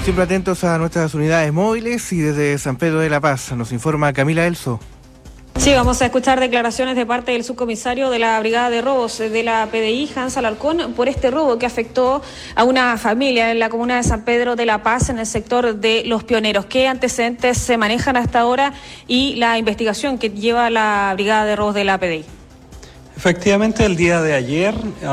Siempre atentos a nuestras unidades móviles y desde San Pedro de la Paz nos informa Camila Elso. Sí, vamos a escuchar declaraciones de parte del subcomisario de la Brigada de Robos de la PDI, Hans Alarcón, por este robo que afectó a una familia en la comuna de San Pedro de la Paz, en el sector de Los Pioneros. ¿Qué antecedentes se manejan hasta ahora y la investigación que lleva la Brigada de Robos de la PDI? Efectivamente, el día de ayer